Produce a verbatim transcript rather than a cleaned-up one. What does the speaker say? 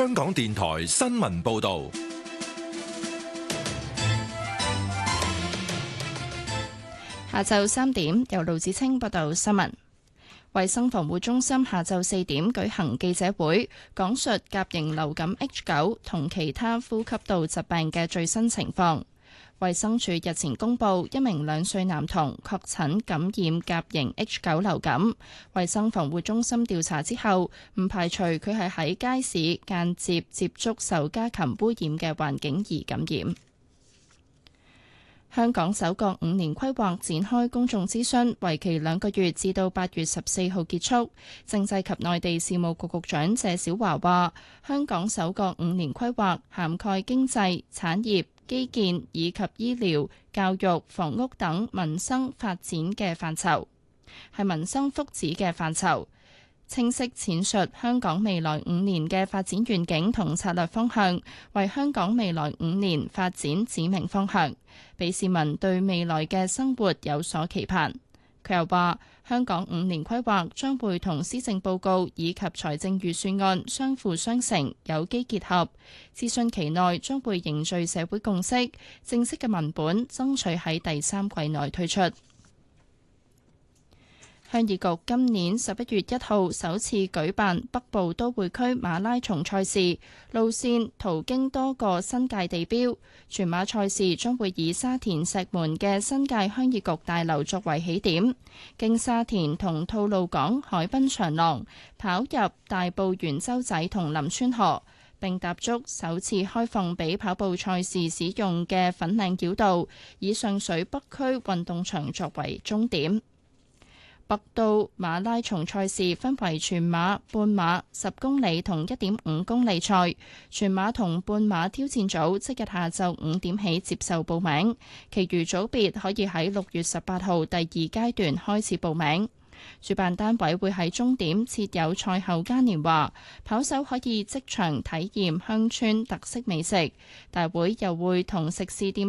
香港電台新聞報道。 下晝三點，由盧子清報道新聞。衛生防護中心下晝四點舉行記者會，講述甲型流感 H 九同其他呼吸道疾病嘅最新情況。衛生署日前公布一名兩歲男童確診感染甲型 H 九流感，衛生防護中心調查之後，唔排除佢係喺街市間接接觸受家禽污染嘅環境而感染。香港首個五年規劃展開公眾諮詢，為期兩個月，至到八月十四號結束。政制及內地事務局局長謝小華話，香港首個五年規劃涵蓋經濟、產業、基建以及醫療、教育、房屋等民生發展嘅範疇，係民生福祉嘅範疇。清晰闡述香港未來五年嘅發展願景同策略方向，為香港未來五年發展指明方向，俾市民對未來嘅生活有所期盼。佢又話，香港五年規劃將會同施政報告以及財政預算案相輔相成，有機結合。諮詢期內將會凝聚社會共識，正式嘅文本爭取喺第三季內推出。鄉議局今年十一月一號首次舉辦北部都會區馬拉松賽事，路線途經多個新界地標。全馬賽事將會以沙田石門嘅新界鄉議局大樓作為起點，經沙田同吐露港海濱長廊跑入大埔元洲仔同林村河，並踏足首次開放俾跑步賽事使用嘅粉嶺繞道，以上水北區運動場作為終點。北都馬拉松賽事分為全馬、半馬、十公里同一點五公里賽。全馬同半馬挑戰組即日下晝五點起接受報名，其餘組別可以喺六月十八號第二階段開始報名。主辦單位會喺終點設有賽後嘉年華，跑手可以即場體驗鄉村特色美食。大會又會同食肆店